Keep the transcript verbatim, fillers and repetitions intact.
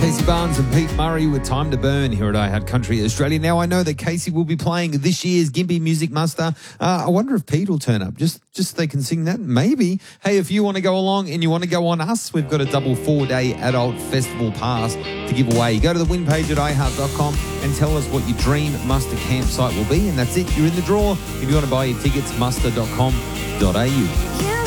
Casey Barnes and Pete Murray with Time to Burn here at iHeart Country Australia. Now, I know that Casey will be playing this year's Gympie Music Muster. Uh, I wonder if Pete will turn up, just just so they can sing that. Maybe. Hey, if you want to go along and you want to go on us, we've got a double four-day adult festival pass to give away. Go to the win page at i heart dot com and tell us what your dream muster campsite will be, and that's it. You're in the draw. If you want to buy your tickets, muster dot com dot a u.